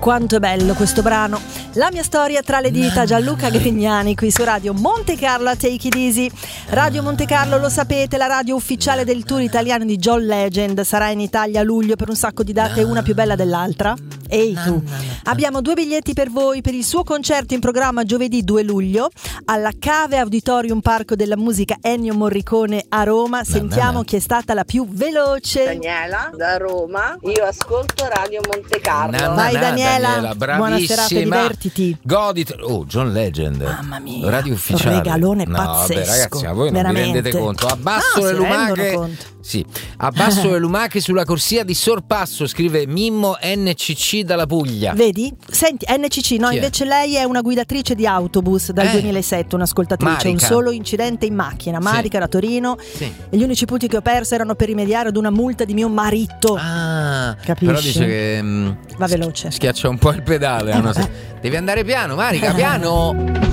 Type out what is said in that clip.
Quanto è bello questo brano. La mia storia tra le dita, Gianluca Grignani qui su Radio Monte Carlo a Take It Easy. Radio Monte Carlo, lo sapete, la radio ufficiale del tour italiano di John Legend. Sarà in Italia a luglio per un sacco di date, una più bella dell'altra. Ehi tu, abbiamo 2 biglietti per voi per il suo concerto in programma giovedì 2 luglio alla Cave Auditorium Parco della Musica Ennio Morricone a Roma. Sentiamo chi è stata la più veloce. Daniela da Roma, io ascolto Radio Monte Carlo. Vai Daniela, buona serata, divertiti. Goditi. Oh, John Legend. Mamma mia, radio ufficiale. regalone no, pazzesco. Vabbè, ragazzi, ma voi non veramente. vi rendete conto? Abbasso no, le lumache. Sì, abbasso le lumache sulla corsia di sorpasso, scrive Mimmo NCC dalla Puglia. Vedi? Senti, NCC, no, Chi è? invece lei è una guidatrice di autobus dal 2007, un'ascoltatrice. Marica. Un solo incidente in macchina, Marica da Torino. Sì. E gli unici punti che ho perso erano per rimediare ad una multa di mio marito. Capisci? Però dice che va veloce. schiaccia un po' il pedale. Devi andare piano, Marica, piano.